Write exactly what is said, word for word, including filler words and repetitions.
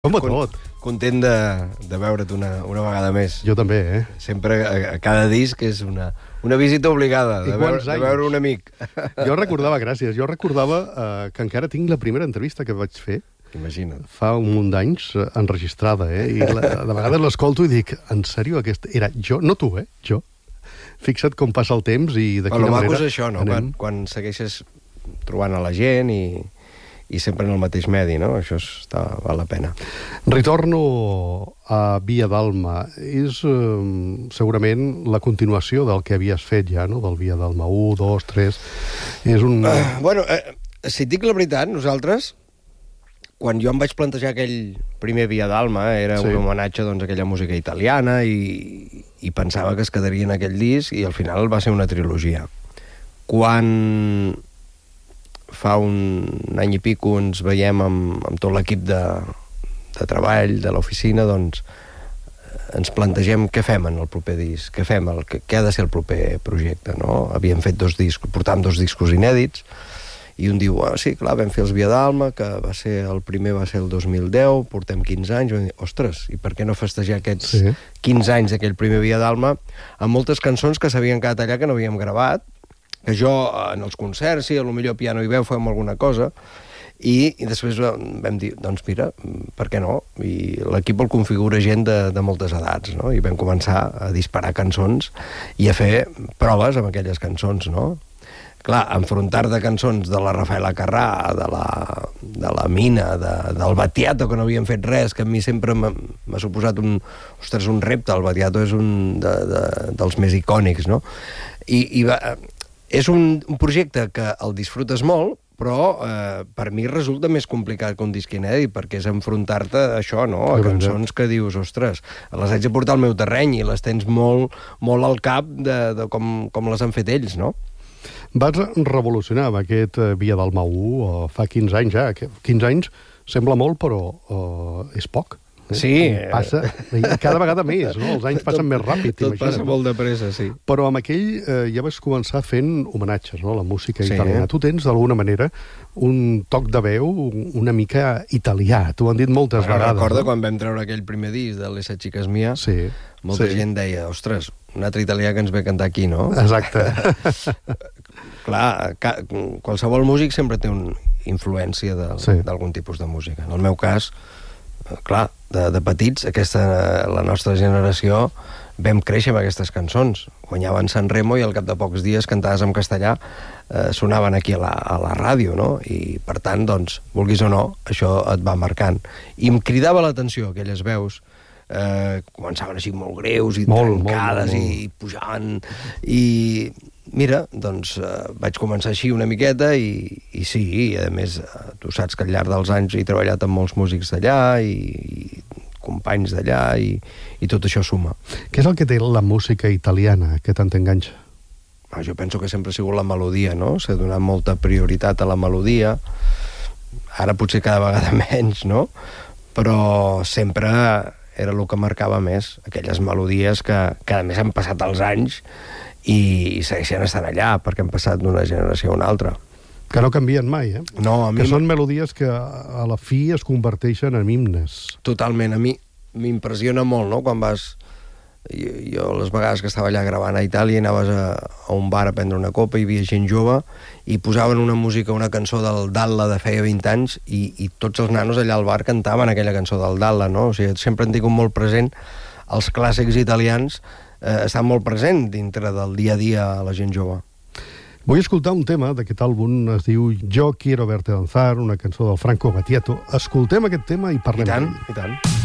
Com va tot? Content de, de veure't una, una vegada més. Jo també, eh? Sempre, a, a cada disc, és una, una visita obligada, de veure, de veure un amic. Jo recordava, gràcies, jo recordava eh, que encara tinc la primera entrevista que vaig fer. Imagina't. Fa un munt d'anys, eh, enregistrada, eh? I la, de vegades l'escolto i dic, en sèrio, aquest era jo? No tu, eh? Jo. Fixa't com passa el temps i de quina Bueno, manera... Lo maco és això, no? Quan, quan segueixes trobant a la gent i... i sempre en el mateix medi, no? Això està, val la pena. Retorno a Via Dalma. És eh, segurament la continuació del que havies fet ja, no? Del Via Dalma u, dos, tres... És un... Uh, bueno, eh, si et dic la veritat, nosaltres, quan jo em vaig plantejar aquell primer Via Dalma, era sí. un homenatge doncs, a aquella música italiana i, i pensava que es quedaria en aquell disc i al final va ser una trilogia. Quan... fa un any i pico ens veiem amb, amb tot l'equip de, de treball de l'oficina, doncs ens plantegem què fem en el proper disc, què fem, el, què, què ha de ser el proper projecte, no? Havíem fet dos discos, portàvem dos discos inèdits, i un diu, oh, sí, clar, vam fer els Via Dalma, que va ser, el primer va ser el dos mil deu, portem quinze anys, i vam dir, ostres, i per què no festejar aquests sí. quinze anys d'aquell primer Via Dalma amb moltes cançons que s'havien quedat allà que no havíem gravat, que jo en els concerts, sí, potser piano i veu fem alguna cosa, i, i després vam dir, doncs mira, per què no? I l'equip el configura gent de, de moltes edats, no? I vam començar a disparar cançons i a fer proves amb aquelles cançons, no? Clar, enfrontar de cançons de la Rafaela Carrà, de la, de la Mina, de, del Battiato, que no havíem fet res, que a mi sempre m'ha suposat un, ostres, un repte. El Battiato és un de, de, dels més icònics, no? I, i va... És un, un projecte que el disfrutes molt, però eh, per mi resulta més complicat que un disc inèdit, perquè és enfrontar-te a això, no? A cançons que dius, ostres, les haig de portar al meu terreny i les tens molt, molt al cap de, de com, com les han fet ells, no? Vas revolucionar amb aquest Via Dalma u uh, fa quinze anys ja. quinze anys sembla molt, però uh, és poc. Sí. Passa, cada vegada més, no? Els anys passen tot, més ràpid, tot passa molt de pressa, sí. Però amb aquell eh, ja vas començar fent homenatges, no? La música sí. italiana. Tu tens, d'alguna manera, un toc de veu una mica italià. T'ho han dit moltes Però vegades. Recorda no? Quan vam treure aquell primer disc de Les Chicas Mia, sí. molta sí. gent deia, ostres, un altre italià que ens ve a cantar aquí, no? Exacte. Clar, ca, qualsevol músic sempre té una influència d'algun sí. tipus de música. En el meu cas, clar, de, de petits, aquesta, la nostra generació vam créixer amb aquestes cançons. Guanyaven San Remo i al cap de pocs dies cantaves en castellà eh, sonaven aquí a la, a la ràdio, no? I per tant, doncs, vulguis o no, això et va marcant. I em cridava l'atenció aquelles veus eh, començaven així molt greus i molt, trencades molt, molt, molt. i pujaven i mira, doncs eh, vaig començar així una miqueta i, i sí, i a més eh, tu saps que al llarg dels anys he treballat amb molts músics d'allà i, i companys d'allà i, i tot això suma. Què és el que té la música italiana que tant t'enganxa? Ah, jo penso que sempre ha sigut la melodia, no? S'ha donat molta prioritat a la melodia, ara potser cada vegada menys, no? Però sempre era el que marcava més, aquelles melodies que, que a més han passat els anys i segueixen estant allà perquè han passat d'una generació a una altra. Que no canvien mai, eh? No, a mi... Que són melodies que a la fi es converteixen en himnes. Totalment, a mi m'impressiona molt, no?, quan vas... Jo, jo les vegades que estava allà gravant a Itàlia anaves a, a un bar a prendre una copa, hi havia gent jove i posaven una música, una cançó del Dalla de feia vint anys i, i tots els nanos allà al bar cantaven aquella cançó del Dalla, no? O sigui, sempre en tinc molt present els clàssics italians eh, estan molt present dintre del dia a dia a la gent jove. Vull escoltar un tema d'aquest àlbum, es diu Yo quiero verte danzar, una cançó del Franco Battiato. Escoltem aquest tema i parlem. I tant, i tant.